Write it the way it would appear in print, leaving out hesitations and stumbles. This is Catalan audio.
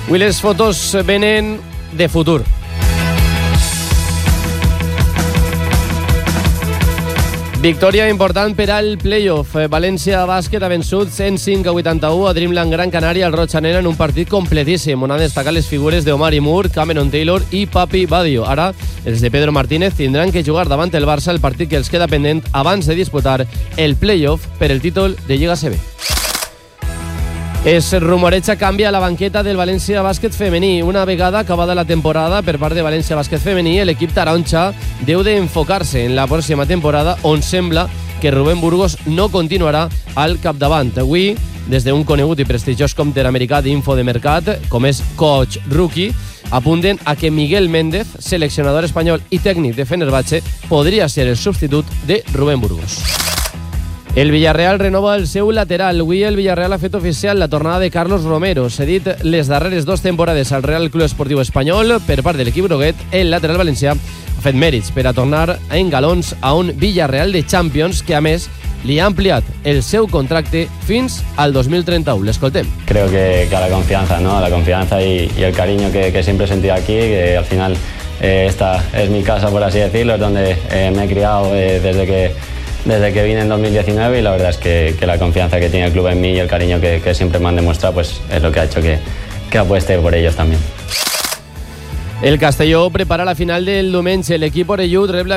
Avui les fotos venen de futur. Victòria important per al playoff. València Bàsquet ha vençut 105-81 a Dreamland Gran Canària al Roig Nena en un partit completíssim, on han destacat les figures d'Omari Moore, Cameron Taylor i Papi Badio. Ara, els de Pedro Martínez tindran que jugar davant el Barça el partit que els queda pendent abans de disputar el playoff per el títol de Lliga CB. Es rumoreja canvi a la banqueta del València Bàsquet femení. Una vegada acabada la temporada per part de València Bàsquet femení, l'equip taronja deu d'enfocar-se en la pròxima temporada, on sembla que Rubén Burgos no continuarà al capdavant. Avui, des d'un conegut i prestigiós compte americà d'info de mercat, com és Coach Rookie, apunten a que Miguel Méndez, seleccionador espanyol i tècnic de Fenerbahçe, podria ser el substitut de Rubén Burgos. El Villarreal renova el seu lateral. Avui el Villarreal ha fet oficial la tornada de Carlos Romero. Cedit les darreres 2 temporades al Real Club Esportiu Espanyol per part de l'equip groguet, el lateral valencià ha fet mèrits per a tornar en galons a un Villarreal de Champions que, a més, li ha ampliat el seu contracte fins al 2031. L'escoltem. Creo que a la confianza, ¿no? A la confianza y el cariño que siempre he sentido aquí, que al final esta es mi casa, por así decirlo, es donde me he criado desde que vine en 2019, y la verdad es que la confianza que tiene el club en mí y el cariño que siempre me han demostrado, pues es lo que ha hecho que apueste por ellos también. El Castelló prepara la final del diumenge. L'equip orellut rep la